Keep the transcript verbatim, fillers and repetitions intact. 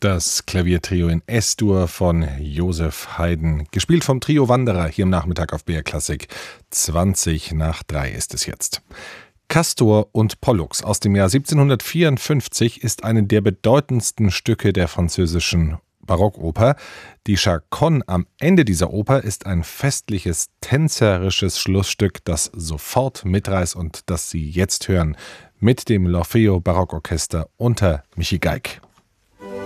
Das Klaviertrio in S-Dur von Joseph Haydn, gespielt vom Trio Wanderer hier am Nachmittag auf B R Klassik. zwanzig nach drei ist es jetzt. Castor und Pollux aus dem Jahr siebzehnhundertvierundfünfzig ist eine der bedeutendsten Stücke der französischen Barockoper. Die Chaconne am Ende dieser Oper ist ein festliches, tänzerisches Schlussstück, das sofort mitreißt und das Sie jetzt hören mit dem L'Orfeo Barockorchester unter Michi Geig.